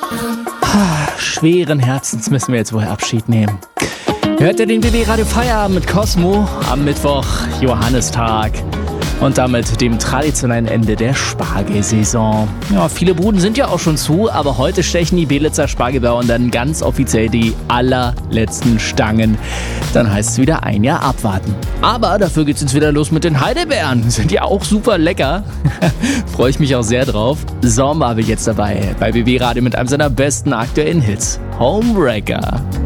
Schweren Herzens müssen wir jetzt wohl Abschied nehmen. Hört ihr den BB Radio Feierabend mit Cosmo am Mittwoch, Johannistag und damit dem traditionellen Ende der Spargelsaison. Ja, viele Buden sind ja auch schon zu, aber heute stechen die Belitzer Spargelbauern dann ganz offiziell die allerletzten Stangen. Dann heißt es wieder ein Jahr abwarten. Aber dafür geht's jetzt wieder los mit den Heidelbeeren. Sind ja auch super lecker. Freue ich mich auch sehr drauf. Sommer habe ich jetzt dabei bei BB Radio mit einem seiner besten aktuellen Hits. Homebreaker.